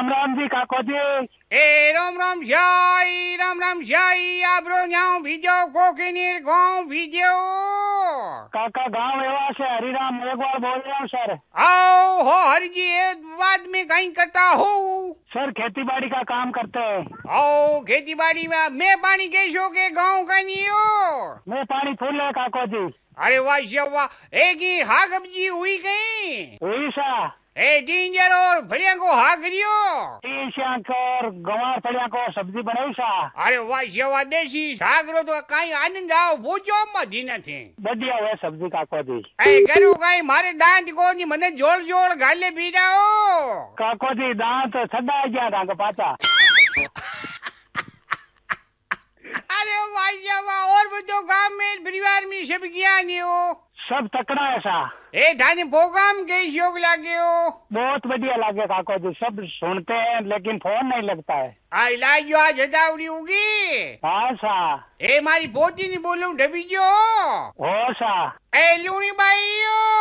राम जी काको जी। ए राम राम शाही आपरो न्याव भीजो कोकिनीर गाँव भीजो। काका गांव एवा से हरिराम मेघवाल बोल रहा हूँ सर। आओ हो हरि जी एक बात में कहीं करता हो सर खेती बाड़ी का काम करते हैं। आओ खेती बाड़ी में मैं पानी कैसो के गाँव का नहीं हो मैं पानी फूल है काको जी। अरे वाह वाह एक ही हाँ कब्जी हुई गई हुई सा ए डेंजर और भलिया को हाँ करियो शंख और गंवार फलिया को सब्जी बनाई सा। अरे वाह देसी सागरो तो कहीं आनंद आओ पूछो मधी थे बढ़िया हुए सब्जी काको जी। ए करो कहीं मारे दांत को नहीं मने जोड़ जोड़ गाले पी जाओ काको जी दांत छड़ा गया था पाचा। अरे वाह और वो गांव में परिवार में सब क्या नहीं हो सब तकड़ा है सा। ए थाने प्रोग्राम के योग लागे हो बहुत बढ़िया लगे काको जी। सब सुनते हैं लेकिन फोन नहीं लगता है। आई लाइयो आज हदावड़ी होगी। हाँ सा ए मारी पोती नहीं बोलूं डबी जो हो सा। ए लूनी बाई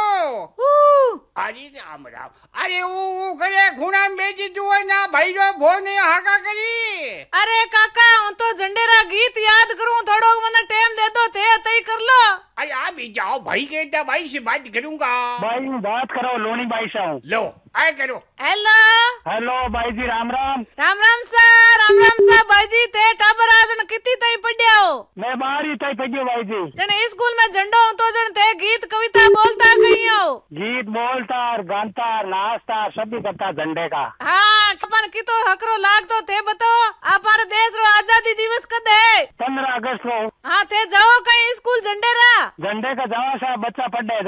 अरे राम राम अरे वो करे खूना में बेची तू है ना भाई जो बोने हाका करी। अरे काका हूँ तो झंडेरा गीत याद करूँ थोड़ो मने टाइम दे दो थे तय कर लो। अरे आप भी जाओ भाई कहता भाई से बात करूंगा। भाई बात करो लोनी बाई से हूँ। लो आए करो। हेलो हेलो भाई जी राम राम। राम सा भाई जी थे टाबर आजन कितनी तई पढ़िया हो। मैं बाहर ही तय पढ़ियो भाई जी। जन स्कूल में झंडो हूँ तो जन थे गीत कविता बोलता कहीं हो। गीत बोलता गानता नाचता सब भी करता झंडे का। हाँ अपन की तो हकरो लाग तो थे बताओ हमारे देश रो आजादी दिवस कद है। 15 अगस्त को। हाँ थे जाओ कहीं स्कूल झंडेरा झंडे का जावा सा बच्चा पढ़े।